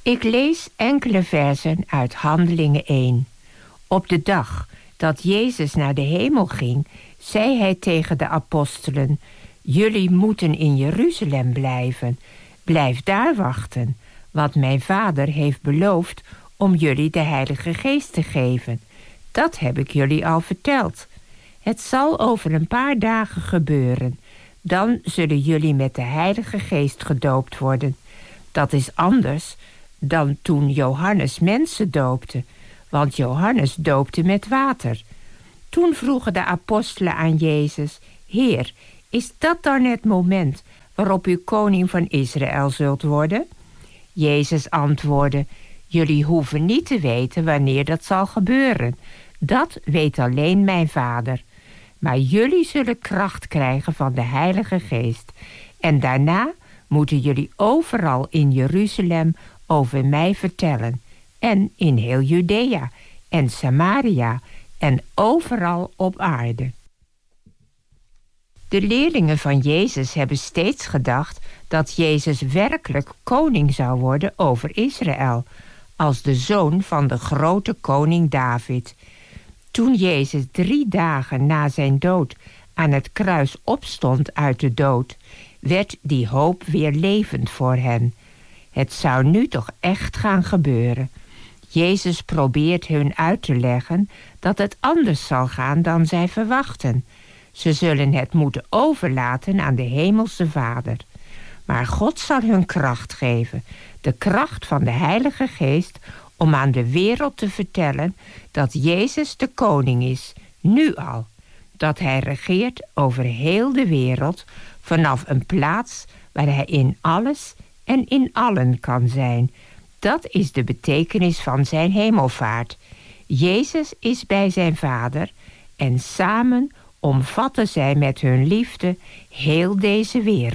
Ik lees enkele versen uit Handelingen 1. Op de dag dat Jezus naar de hemel ging, zei hij tegen de apostelen: jullie moeten in Jeruzalem blijven. Blijf daar wachten, want mijn Vader heeft beloofd om jullie de Heilige Geest te geven. Dat heb ik jullie al verteld. Het zal over een paar dagen gebeuren. Dan zullen jullie met de Heilige Geest gedoopt worden. Dat is anders dan toen Johannes mensen doopte, want Johannes doopte met water. Toen vroegen de apostelen aan Jezus: Heer, is dat dan het moment waarop u koning van Israël zult worden? Jezus antwoordde: jullie hoeven niet te weten wanneer dat zal gebeuren. Dat weet alleen mijn Vader. Maar jullie zullen kracht krijgen van de Heilige Geest. En daarna moeten jullie overal in Jeruzalem over mij vertellen. En in heel Judea en Samaria en overal op aarde. De leerlingen van Jezus hebben steeds gedacht dat Jezus werkelijk koning zou worden over Israël, als de zoon van de grote koning David. Toen Jezus 3 dagen na zijn dood aan het kruis opstond uit de dood, werd die hoop weer levend voor hen. Het zou nu toch echt gaan gebeuren. Jezus probeert hun uit te leggen dat het anders zal gaan dan zij verwachten. Ze zullen het moeten overlaten aan de Hemelse Vader. Maar God zal hun kracht geven, de kracht van de Heilige Geest, om aan de wereld te vertellen dat Jezus de koning is, nu al. Dat hij regeert over heel de wereld, vanaf een plaats waar hij in alles en in allen kan zijn. Dat is de betekenis van zijn hemelvaart. Jezus is bij zijn Vader en samen omvatten zij met hun liefde heel deze wereld.